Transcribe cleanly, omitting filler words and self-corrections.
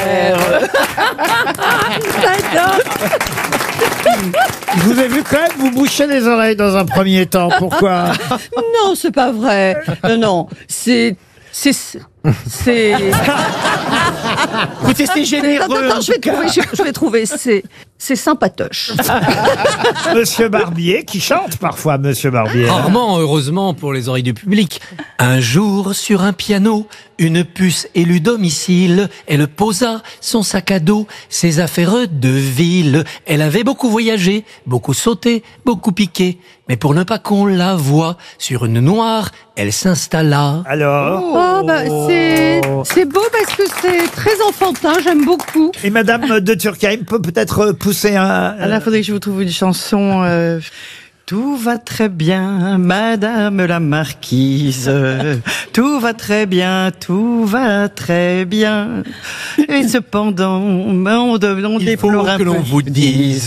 J'adore. Je vous ai vu quand même vous boucher les oreilles dans un premier temps. Pourquoi? Non, c'est pas vrai. Non, c'est... Écoutez, c'est généreux. Attends, je vais trouver. C'est sympatoche. Monsieur Barbier, qui chante parfois, Monsieur Barbier. Rarement, heureusement, pour les oreilles du public. Un jour, sur un piano, une puce élut domicile. Elle posa son sac à dos, ses affaires de ville. Elle avait beaucoup voyagé, beaucoup sauté, beaucoup piqué. Mais pour ne pas qu'on la voie, sur une noire, elle s'installa. Alors? Oh, bah, c'est beau parce que c'est très enfantin, j'aime beaucoup. Et Madame de Turckheim peut peut-être pousser un... Là, il faudrait que je vous trouve une chanson... Tout va très bien, Madame la Marquise. Tout va très bien, tout va très bien. Et cependant, on Il faut déplore un que l'on peu. vous dise